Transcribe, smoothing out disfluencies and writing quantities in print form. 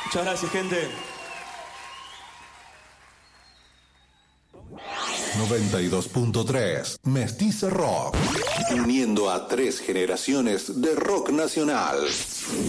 Muchas gracias, gente. 92.3 Mestiza Rock, uniendo a 3 generaciones de rock nacional.